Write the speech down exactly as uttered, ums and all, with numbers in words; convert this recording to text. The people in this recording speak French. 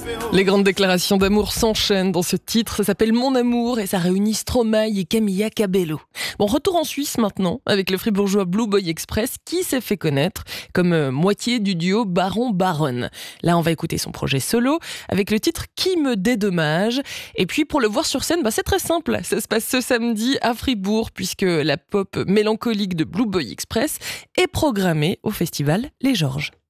Les grandes déclarations d'amour s'enchaînent dans ce titre. Ça s'appelle Mon Amour et ça réunit Stromae et Camilla Cabello. Bon, retour en Suisse maintenant avec le fribourgeois Blue Boy Express qui s'est fait connaître comme euh, moitié du duo Baron Baron. Là, on va écouter son projet solo avec le titre Qui me dédommage. Et puis pour le voir sur scène, bah, c'est très simple. Ça se passe ce samedi à Fribourg puisque la pop mélancolique de Blue Boy Express est programmée au festival Les Georges.